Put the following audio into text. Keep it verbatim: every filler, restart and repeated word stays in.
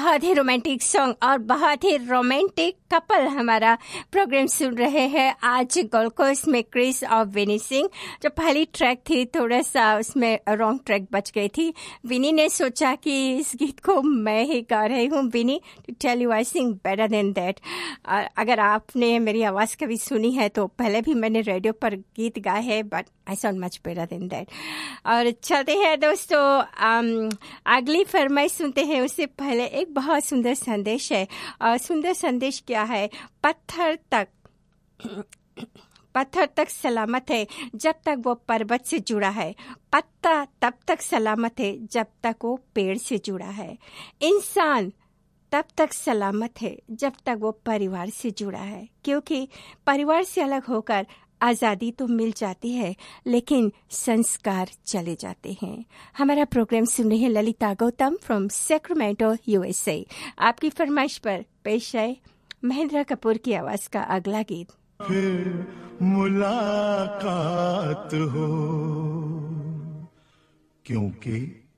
बहुत ही romantic song और बहुत ही रोमांटिक कपल हमारा प्रोग्राम सुन रहे हैं आज गोल्ड कोस्ट में क्रिस और विनी सिंह। जो पहली ट्रैक थी थोड़ा सा उसमें रॉन्ग ट्रैक बच गई थी। विनी ने सोचा कि इस गीत को मैं ही गा रही हूँ। विनी, to tell you I Singh better than that. अगर आपने मेरी आवाज़ कभी सुनी है तो पहले भी मैंने रेडियो पर गीत गाए हैं, but I sound much better than that. और चलते हैं दोस्तों, um, अगली फरमाइश सुनते हैं। उससे पहले एक बहुत सुंदर संदेश है। और सुंदर संदेश क्या है? पत्थर तक पत्थर तक सलामत है जब तक वो पर्वत से जुड़ा है। पत्ता तब तक सलामत है जब तक वो पेड़ से जुड़ा है। इंसान तब तक सलामत है जब तक वो परिवार से जुड़ा है, क्योंकि परिवार से अलग होकर आज़ादी तो मिल जाती है लेकिन संस्कार चले जाते हैं। हमारा प्रोग्राम सुन रही है Lalita Gautam from Sacramento USA. आपकी फरमाइश पर पेश है महेंद्र कपूर की आवाज का अगला गीत। फिर मुलाकात हो, क्योंकि